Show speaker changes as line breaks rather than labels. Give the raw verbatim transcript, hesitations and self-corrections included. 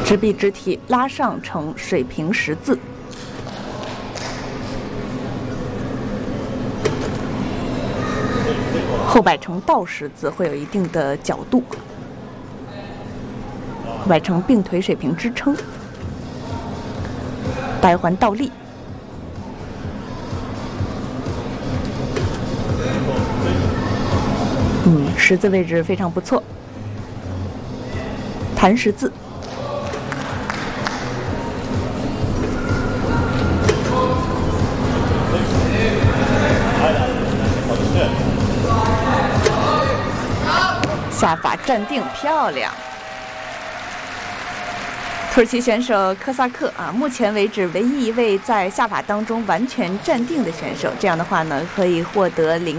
直臂直体拉上成水平十字。后摆成倒十字会有一定的角度，后摆成并腿水平支撑，带环倒立。嗯，十字位置非常不错。弹十字，下法站定，漂亮。土耳其选手科萨克啊，目前为止唯一一位在下法当中完全站定的选手。这样的话呢，可以获得零。